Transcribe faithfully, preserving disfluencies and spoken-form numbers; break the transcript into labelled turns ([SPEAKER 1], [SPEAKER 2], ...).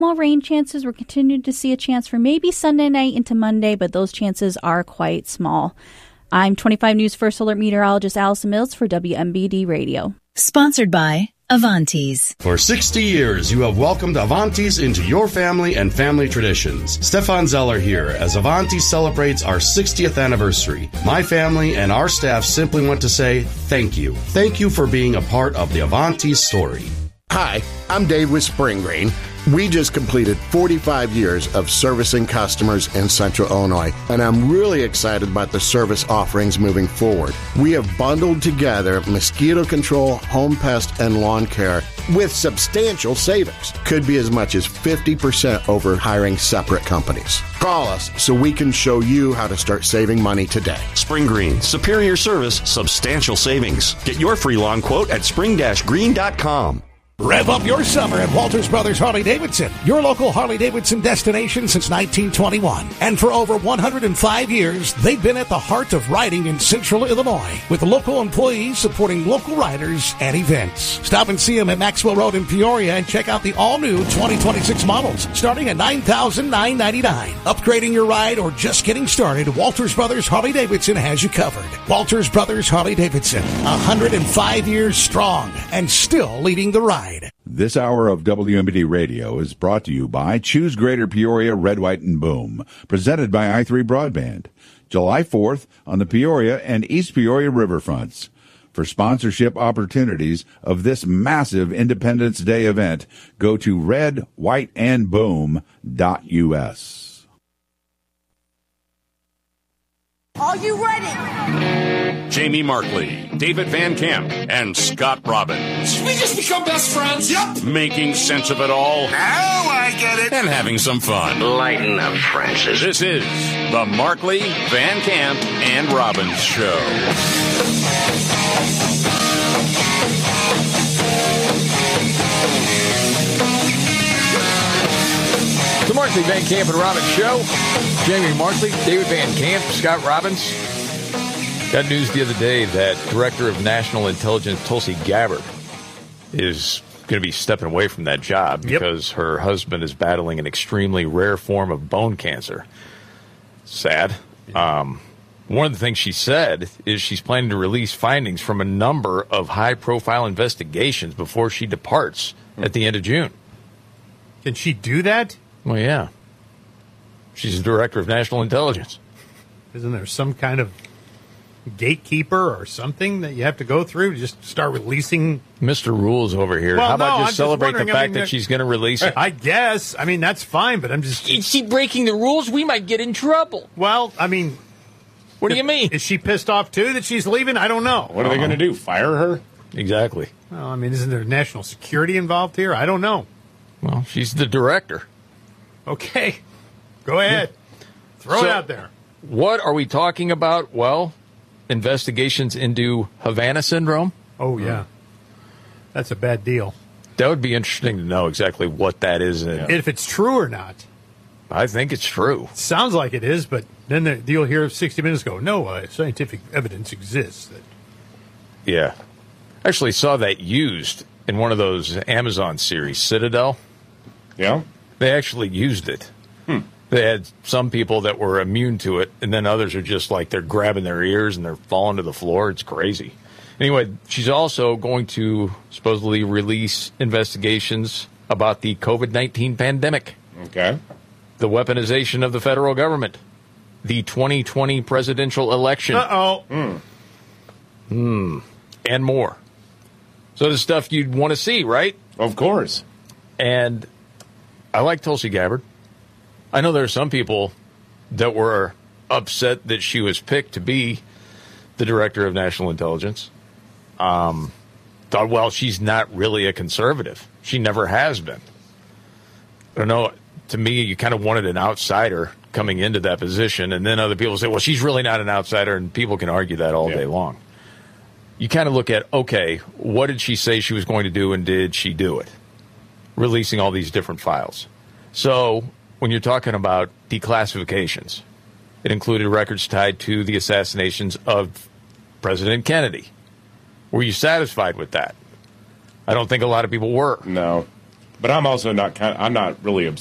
[SPEAKER 1] Small rain chances. We're continuing to see a chance for maybe Sunday night into Monday, but those chances are quite small. I'm twenty-five News First Alert meteorologist Allison Mills for W M B D Radio.
[SPEAKER 2] Sponsored by Avantis.
[SPEAKER 3] For sixty years, you have welcomed Avantis into your family and family traditions. Stefan Zeller here as Avantis celebrates our sixtieth anniversary. My family and our staff simply want to say thank you. Thank you for being a part of the Avantis story.
[SPEAKER 4] Hi, I'm Dave with Spring Green. We just completed forty-five years of servicing customers in Central Illinois, and I'm really excited about the service offerings moving forward. We have bundled together mosquito control, home pest, and lawn care with substantial savings. Could be as much as fifty percent over hiring separate companies. Call us so we can show you how to start saving money today.
[SPEAKER 5] Spring Green, superior service, substantial savings. Get your free lawn quote at spring green dot com.
[SPEAKER 6] Rev up your summer at Walters Brothers Harley-Davidson, your local Harley-Davidson destination since nineteen twenty-one. And for over one hundred five years, they've been at the heart of riding in Central Illinois, with local employees supporting local riders and events. Stop and see them at Maxwell Road in Peoria and check out the all-new twenty twenty-six models, starting at nine thousand nine hundred ninety-nine dollars. Upgrading your ride or just getting started, Walters Brothers Harley-Davidson has you covered. Walters Brothers Harley-Davidson, one hundred five years strong and still leading the ride.
[SPEAKER 7] This hour of W M B D Radio is brought to you by Choose Greater Peoria, Red, White, and Boom, presented by I three Broadband. July fourth on the Peoria and East Peoria riverfronts. For sponsorship opportunities of this massive Independence Day event, go to red white and boom dot u s.
[SPEAKER 8] Are you ready?
[SPEAKER 5] Jamie Markley, David Van Camp, and Scott Robbins.
[SPEAKER 8] We just become best friends. Yep.
[SPEAKER 5] Making sense of it all.
[SPEAKER 8] Now I get it.
[SPEAKER 5] And having some fun.
[SPEAKER 9] Lighten up, Francis.
[SPEAKER 5] This is the Markley, Van Camp, and Robbins Show.
[SPEAKER 10] The Markley, Van Camp, and Robbins Show. Jamie Markley, David Van Camp, Scott Robbins. Got news the other day that Director of National Intelligence Tulsi Gabbard is going to be stepping away from that job
[SPEAKER 11] Yep.
[SPEAKER 10] because her husband is battling an extremely rare form of bone cancer. Sad. Um, one of the things she said is she's planning to release findings from a number of high-profile investigations before she departs at the end of June.
[SPEAKER 11] Can she do that?
[SPEAKER 10] Well, yeah. She's the Director of National Intelligence.
[SPEAKER 11] Isn't there some kind of gatekeeper or something that you have to go through to just start releasing?
[SPEAKER 10] Mister Rules over here.
[SPEAKER 11] Well,
[SPEAKER 10] How about
[SPEAKER 11] no,
[SPEAKER 10] just
[SPEAKER 11] I'm
[SPEAKER 10] celebrate
[SPEAKER 11] just
[SPEAKER 10] the
[SPEAKER 11] wondering, I
[SPEAKER 10] fact
[SPEAKER 11] mean,
[SPEAKER 10] that she's going to release it?
[SPEAKER 11] I guess. I mean, that's fine, but I'm just...
[SPEAKER 10] Is she breaking the rules? We might get in trouble.
[SPEAKER 11] Well, I mean...
[SPEAKER 10] What do you mean?
[SPEAKER 11] Is she pissed off, too, that she's leaving? I don't know.
[SPEAKER 12] What are they going to do, fire her?
[SPEAKER 10] Exactly.
[SPEAKER 11] Well, I mean, isn't there national security involved here? I don't know.
[SPEAKER 10] Well, she's the director.
[SPEAKER 11] Okay. Go ahead. Yeah. Throw
[SPEAKER 10] so,
[SPEAKER 11] it out there.
[SPEAKER 10] What are we talking about? Well, investigations into Havana syndrome.
[SPEAKER 11] Oh, yeah. That's a bad deal.
[SPEAKER 10] That would be interesting to know exactly what that is.
[SPEAKER 11] Yeah. If it's true or not.
[SPEAKER 10] I think it's true.
[SPEAKER 11] Sounds like it is, but then the, you'll hear sixty minutes go, no, uh, scientific evidence exists. That...
[SPEAKER 10] Yeah. Actually saw that used in one of those Amazon series, Citadel.
[SPEAKER 12] Yeah?
[SPEAKER 10] They actually used it.
[SPEAKER 12] Hmm.
[SPEAKER 10] They had some people that were immune to it, and then others are just like they're grabbing their ears and they're falling to the floor. It's crazy. Anyway, she's also going to supposedly release investigations about the COVID nineteen pandemic.
[SPEAKER 12] Okay.
[SPEAKER 10] The weaponization of the federal government. The twenty twenty presidential election.
[SPEAKER 11] Uh-oh.
[SPEAKER 12] Hmm.
[SPEAKER 10] Hmm. And more. So the stuff you'd want to see, right?
[SPEAKER 12] Of course.
[SPEAKER 10] And I like Tulsi Gabbard. I know there are some people that were upset that she was picked to be the Director of National Intelligence. Um, thought, well, she's not really a conservative. She never has been. I don't know. To me, you kind of wanted an outsider coming into that position, and then other people say, well, she's really not an outsider, and people can argue that all yeah. day long. You kind of look at, okay, what did she say she was going to do, and did she do it? Releasing all these different files. So when you're talking about declassifications, it included records tied to the assassinations of President Kennedy. Were you satisfied with that? I don't think a lot of people were.
[SPEAKER 12] No. But I'm also not kind. I'm not really obsessed